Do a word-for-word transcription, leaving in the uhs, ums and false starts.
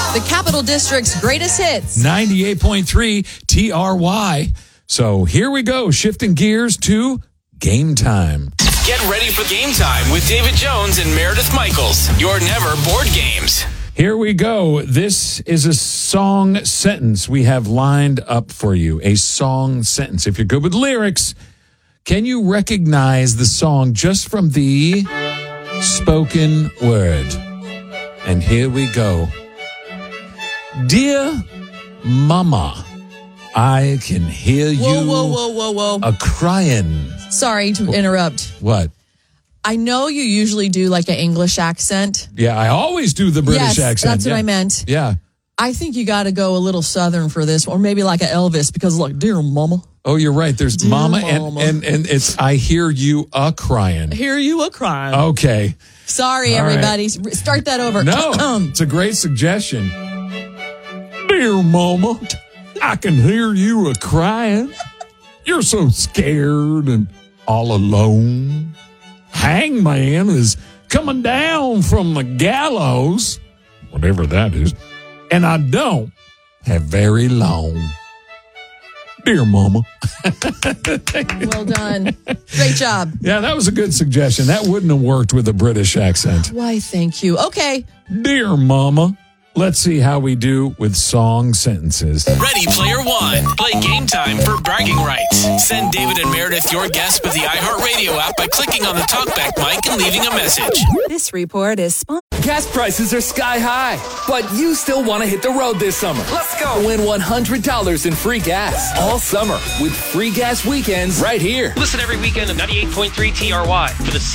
The Capital District's greatest hits. ninety-eight point three T R Y. So here we go, shifting gears to game time. Get ready for game time with David Jones and Meredith Michaels. Your never bored games. Here we go. This is a song sentence we have lined up for you. A song sentence. If you're good with lyrics, can you recognize the song just from the spoken word? And here we go. Dear Mama, I can hear you Whoa, whoa, whoa, whoa, whoa. a crying. Sorry to interrupt. What? I know you usually do like an English accent. Yeah, I always do the British yes, accent. That's what yeah. I meant. Yeah. I think you got to go a little Southern for this, or maybe like an Elvis, because look, dear Mama. Oh, you're right. There's Dear Mama, Mama. And, and and it's I hear you a crying. Hear you a crying. Okay. Sorry, All everybody. Start that over. No, it's a great suggestion. Dear Mama, I can hear you a crying. You're so scared and all alone. Hangman is coming down from the gallows, whatever that is, and I don't have very long. Dear Mama. Well done. Great job. Yeah, that was a good suggestion. That wouldn't have worked with a British accent. Why, thank you. Okay. Dear Mama. Let's see how we do with song sentences. Ready, player one. Play game time for bragging rights. Send David and Meredith your guess with the iHeartRadio app by clicking on the talkback mic and leaving a message. This report is sponsored. Gas prices are sky high, but you still want to hit the road this summer. Let's go. Win one hundred dollars in free gas all summer with free gas weekends right here. Listen every weekend of ninety-eight point three T R Y for the